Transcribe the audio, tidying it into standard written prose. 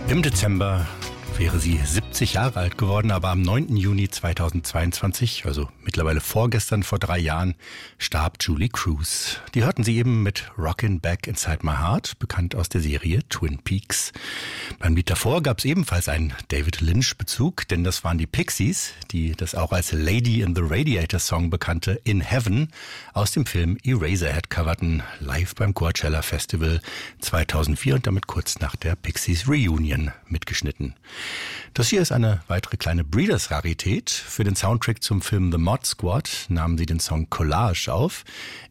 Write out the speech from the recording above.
Im Dezember wäre sie 70 Jahre alt geworden, aber am 9. Juni 2022, also mittlerweile vorgestern, vor 3 Jahren, starb Julie Cruise. Die hörten Sie eben mit Rockin' Back Inside My Heart, bekannt aus der Serie Twin Peaks. Beim Lied davor gab es ebenfalls einen David Lynch-Bezug, denn das waren die Pixies, die das auch als Lady in the Radiator Song bekannte In Heaven aus dem Film Eraserhead coverten, live beim Coachella Festival 2004 und damit kurz nach der Pixies Reunion mitgeschnitten. Das hier ist eine weitere kleine Breeders-Rarität. Für den Soundtrack zum Film The Mod Squad nahmen sie den Song Collage auf.